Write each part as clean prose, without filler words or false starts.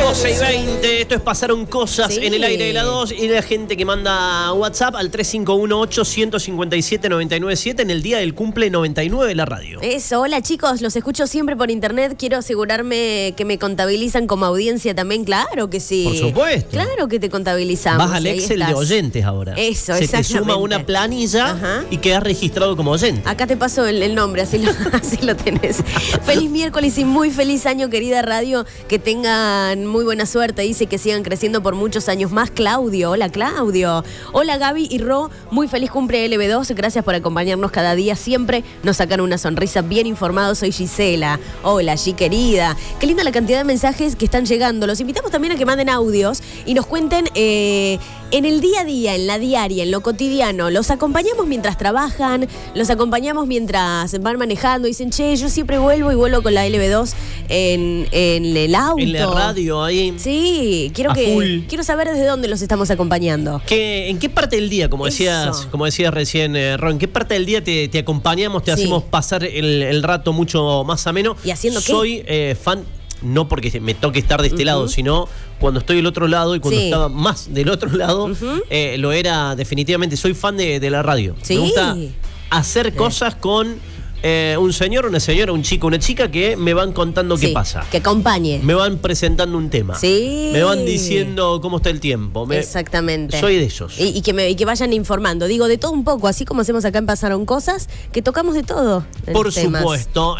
12:20, esto es Pasaron Cosas en el aire de la 2 y la gente que manda WhatsApp al 351-857-997 en el día del cumple 99 de la radio. Eso, hola chicos, los escucho siempre por internet, quiero asegurarme que me contabilizan como audiencia también, claro que sí. Por supuesto. Claro que te contabilizamos. Vas al Excel de oyentes ahora. Eso, se exactamente. te suma una planilla y quedas registrado como oyente. Acá te paso el nombre, así lo tenés. Feliz miércoles y muy feliz año, querida radio, que tengan muy buena suerte, dice que sigan creciendo por muchos años más. Claudio, hola Claudio. Hola Gaby y Ro, muy feliz cumple LB2, gracias por acompañarnos cada día, siempre nos sacan una sonrisa, bien informados. Soy Gisela, hola G querida. Qué linda la cantidad de mensajes que están llegando, los invitamos también a que manden audios y nos cuenten en el día a día, en la diaria, en lo cotidiano, los acompañamos mientras trabajan, los acompañamos mientras van manejando, dicen, che, yo siempre vuelvo con la LB2 en el auto. En la radio ahí. Sí, quiero saber desde dónde los estamos acompañando. ¿En qué parte del día, como decías recién, Ron, en qué parte del día te acompañamos, te hacemos pasar el rato mucho más ameno? ¿Y haciendo qué? Soy fan, no porque me toque estar de este lado, sino cuando estoy del otro lado y cuando estaba más del otro lado, lo era definitivamente. Soy fan de la radio. Me gusta hacer cosas con un señor, una señora, un chico, una chica que me van contando qué pasa. Que acompañe. Me van presentando un tema. Sí. Me van diciendo cómo está el tiempo. Exactamente. Soy de esos. Y que vayan informando. Digo, de todo un poco, así como hacemos acá en Pasaron Cosas, que tocamos de todo. Por supuesto.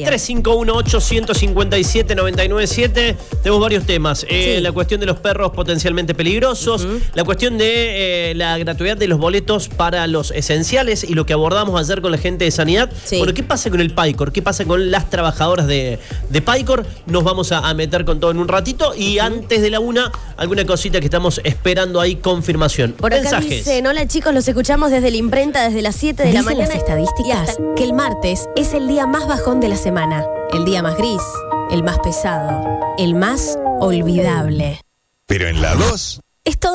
351-857-997. Tenemos varios temas. La cuestión de los perros potencialmente peligrosos. La cuestión de la gratuidad de los boletos para los esenciales y lo que abordamos ayer con la gente de Sanidad. Bueno, ¿qué pasa con el Paycor? ¿Qué pasa con las trabajadoras de Paycor? Nos vamos a meter con todo en un ratito. Y antes de la 1, alguna cosita que estamos esperando ahí, confirmación. Por acá dicen, hola chicos, los escuchamos desde la imprenta desde las 7 de la mañana. Dicen las estadísticas que el martes es el día más bajón de la semana. El día más gris, el más pesado, el más olvidable. Pero en la 2... Es todo